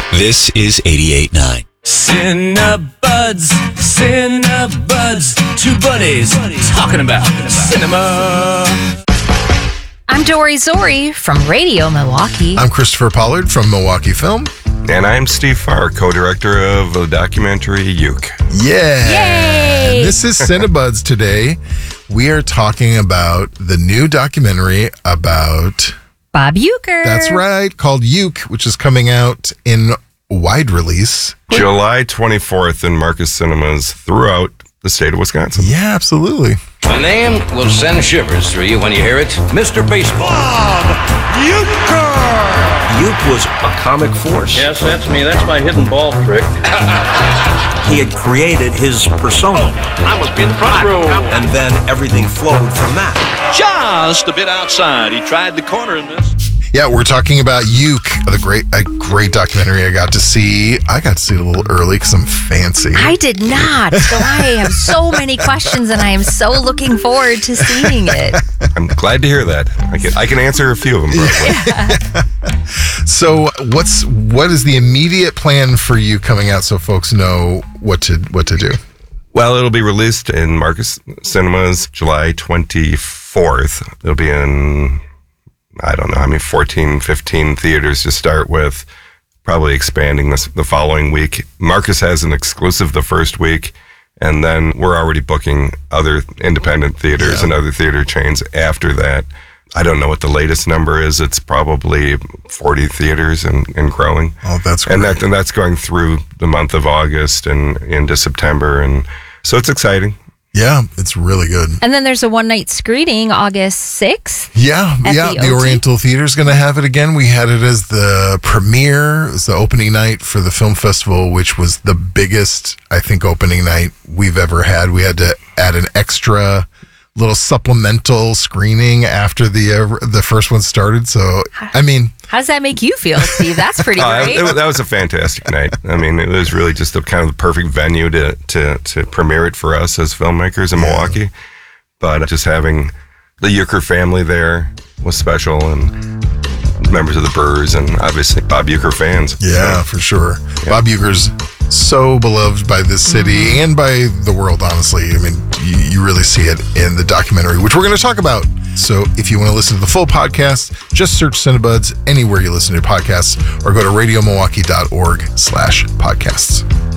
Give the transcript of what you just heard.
This is 88.9. Cinebuds, two buddies talking about cinema. I'm Dory Zori from Radio Milwaukee. I'm Christopher Pollard from Milwaukee Film. And I'm Steve Farr, co-director of the documentary Uke. Yeah. Yay! This is Cinebuds today. We are talking about the new documentary about... Bob Uecker. That's right, called Uke, which is coming out in wide release. July 24th in Marcus Cinemas throughout the state of Wisconsin. Yeah, absolutely. The name will send shivers through you when you hear it. Mr. Baseball. Bob Uecker! Uke was a comic force. Yes, that's me. That's my hidden ball trick. He had created his persona. I must be in the front row. And then everything flowed from that. Just a bit outside. He tried the corner in this. Yeah, we're talking about Uke, a great documentary I got to see. I got to see it a little early because I'm fancy. I did not. So I have so many questions and I am so looking forward to seeing it. I'm glad to hear that. I can answer a few of them, probably. So what is the immediate plan for you coming out so folks know what to do? Well, it'll be released in Marcus Cinemas July 24th. It'll be in... 14, 15 theaters to start with, probably expanding this the following week. Marcus has an exclusive the first week, and then we're already booking other independent theaters and other theater chains after that. I don't know what the latest number is. It's probably 40 theaters and growing. Oh, that's great. And that's going through the month of August and into September, and so it's exciting. Yeah, it's really good. And then there's a one-night screening August 6th. Yeah. The Oriental Theater's going to have it again. We had it as the premiere. It was the opening night for the film festival, which was the biggest, I think, opening night we've ever had. We had to add an extra little supplemental screening after the first one started. So, I mean... How does that make you feel, Steve? That's pretty great. That was a fantastic night. I mean, it was really just the kind of the perfect venue to premiere it for us as filmmakers in Milwaukee. But just having the Uecker family there was special, and members of the Burrs, and obviously Bob Uecker fans. Yeah, for sure. Yeah. Bob Uecker's so beloved by this city and by the world, honestly. I mean, you really see it in the documentary, which we're going to talk about. So if you want to listen to the full podcast, just search Cinebuds anywhere you listen to podcasts or go to radiomilwaukee.org/podcasts.